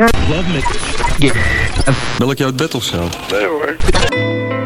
Bel ik jou het bed of zo? Nee hoor.